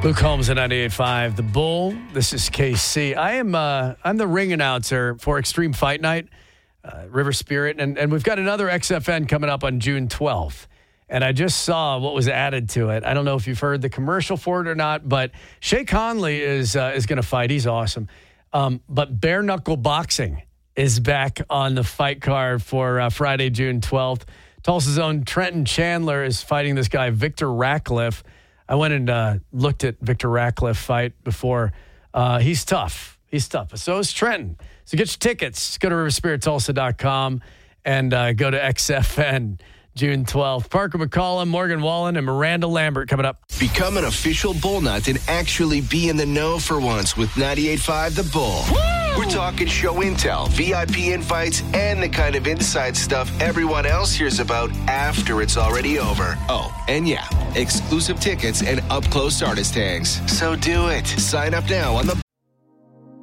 Luke Holmes at 98.5 The Bull. This is KC. I'm the ring announcer for Extreme Fight Night, River Spirit, and we've got another XFN coming up on June 12th. And I just saw what was added to it. I don't know if you've heard the commercial for it or not, but Shay Conley is going to fight. He's awesome. But bare knuckle boxing is back on the fight card for Friday, June 12th. Tulsa's own Trenton Chandler is fighting this guy, Victor Ratcliffe. I went and looked at Victor Ratcliffe fight before. He's tough. But so is Trenton. So get your tickets. Go to riverspirittulsa.com and go to XFN June 12th. Parker McCollum, Morgan Wallen, and Miranda Lambert coming up. Become an official Bull Nut and actually be in the know for once with 98.5 The Bull. Woo! We're talking show intel, VIP invites, and the kind of inside stuff everyone else hears about after it's already over. Oh, and yeah, exclusive tickets and up-close artist tags. So do it. Sign up now on